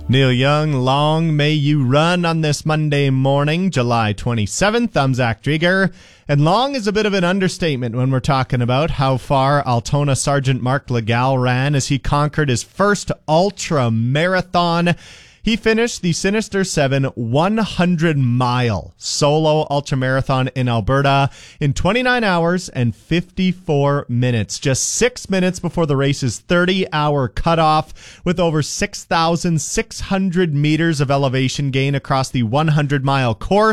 Neil Young, Long May You Run on this Monday morning, July 27th. I'm Zach Drieger. And long is a bit of an understatement when we're talking about how far Altona Sergeant Mark Legal ran as he conquered his first ultra marathon. He finished the Sinister 7 100-mile solo ultramarathon in Alberta in 29 hours and 54 minutes, just 6 minutes before the race's 30-hour cutoff, with over 6,600 meters of elevation gain across the 100-mile course.